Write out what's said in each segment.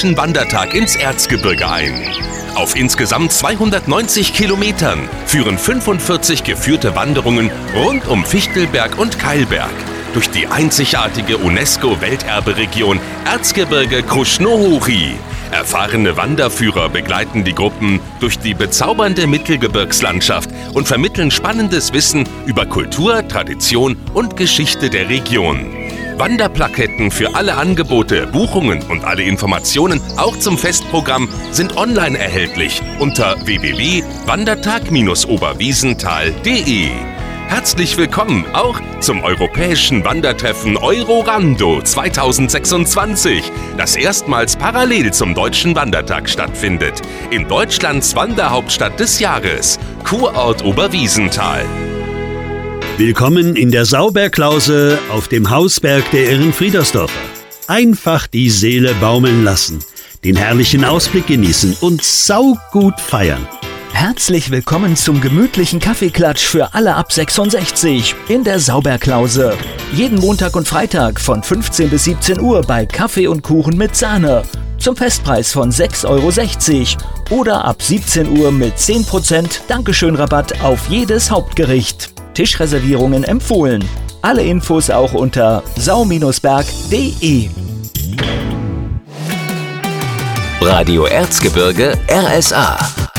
Deutschen Wandertag ins Erzgebirge ein. Auf insgesamt 290 Kilometern führen 45 geführte Wanderungen rund um Fichtelberg und Keilberg durch die einzigartige UNESCO-Welterberegion Erzgebirge Krušnohoří. Erfahrene Wanderführer begleiten die Gruppen durch die bezaubernde Mittelgebirgslandschaft und vermitteln spannendes Wissen über Kultur, Tradition und Geschichte der Region. Wanderplaketten für alle Angebote, Buchungen und alle Informationen, auch zum Festprogramm, sind online erhältlich unter www.wandertag-oberwiesenthal.de. Herzlich willkommen auch zum europäischen Wandertreffen Eurorando 2026, das erstmals parallel zum Deutschen Wandertag stattfindet, in Deutschlands Wanderhauptstadt des Jahres, Kurort Oberwiesenthal. Willkommen in der Sauberklause auf dem Hausberg der Ehrenfriedersdorfer. Einfach die Seele baumeln lassen, den herrlichen Ausblick genießen und saugut feiern. Herzlich willkommen zum gemütlichen Kaffeeklatsch für alle ab 66 in der Sauberklause. Jeden Montag und Freitag von 15 bis 17 Uhr bei Kaffee und Kuchen mit Sahne. Zum Festpreis von 6,60 € oder ab 17 Uhr mit 10% Dankeschön-Rabatt auf jedes Hauptgericht. Tischreservierungen empfohlen. Alle Infos auch unter sau-berg.de. Radio Erzgebirge RSA.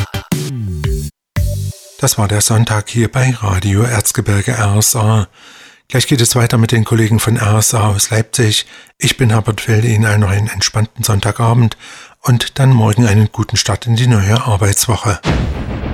Das war der Sonntag hier bei Radio Erzgebirge RSA. Gleich geht es weiter mit den Kollegen von RSA aus Leipzig. Ich bin Herbert Wilde, Ihnen einen neuen entspannten Sonntagabend und dann morgen einen guten Start in die neue Arbeitswoche.